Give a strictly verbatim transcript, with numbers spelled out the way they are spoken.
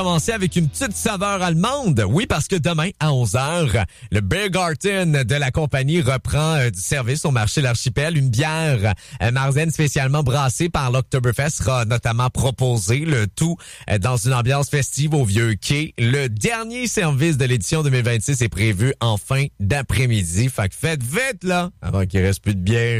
Commencer avec une petite saveur allemande. Oui, parce que demain, à onze heures, le Biergarten de la compagnie reprend euh, du service au marché L'Archipel. Une bière euh, marzaine spécialement brassée par l'Oktoberfest sera notamment proposée. Le tout euh, dans une ambiance festive au Vieux-Quai. Le dernier service de l'édition deux mille vingt-six est prévu en fin d'après-midi. Fait que faites vite, là, avant qu'il reste plus de bière.